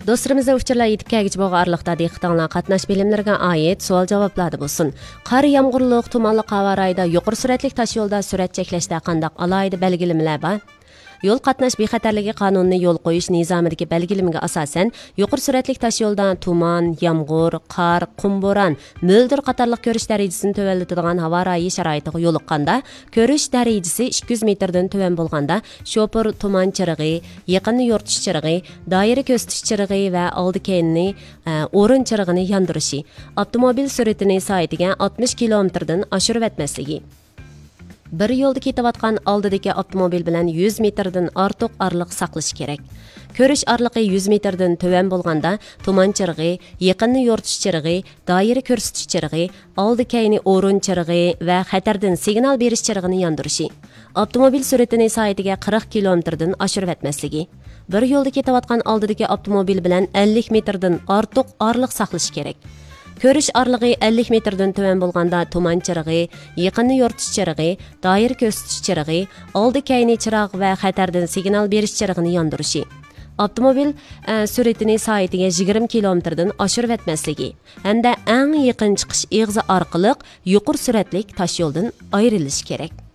Dostlarımızda uçurlar yetib kelgichi bo'lgan arliqda diqqatinglar qatnash bilimlariga oid savol-javoblarda bo'lsin. Qor yomg'irliq, tumanli havo rayida yuqori suratli tosh yo'lda surat cheklashda qandaq alohida belgilamalari bor? Yo'l qatnash bexatarligi qonunini yo'l qo'yish nizomidagi belgilamga asosan yuqori suratli tosh yo'lda tuman, yomg'ir, qor, qum bo'ron, mo'ldir qatorliq ko'rish darajasini tuvanlatadigan havo rayi sharoitiga yo'liqqanda, ko'rish darajasi 200 metrdan tuvan bo'lganda, shofir tuman chirig'i, yaqinni yo'rtish chirig'i, doira ko'rsatish chirig'i va oldi keyinni o'rin chirig'ini yondirishi, avtomobil sur'atini soatiga 60 kilometrdan oshirib o'tmasligi. Bir yo'lda ketayotgan oldidagi avtomobil bilan 100 metrdan ortiq orliq saqlash kerak. Ko'rish orliqi 100 metrdan tuvan bo'lganda tuman chirig'i, yaqinni yo'rtish chirig'i, doira ko'rsatish chirig'i, oldi keyni o'rin chirig'i va xatardan signal berish chirig'ini yondirishi. Avtomobil sur'atini soatiga 40 kilometrdan oshirib o'tmasligi. Bir yo'lda ketayotgan oldidagi avtomobil bilan 50 metrdan ortiq orliq saqlash kerak. Ko'rish orlig'i 50 metrdan tuvan bo'lganda tuman chirig'i, yaqinni yo'rtish chirig'i, doira ko'rsatish chirig'i, oldi keyni chirog' va xatardan signal berish chirig'ini yondirishi. Avtomobil sur'atini soatiga 20 kilometrdan oshirib o'tmasligi hamda eng yaqin chiqish eg'izi orqali yuqori suratli tosh yo'ldan ayrilish kerak.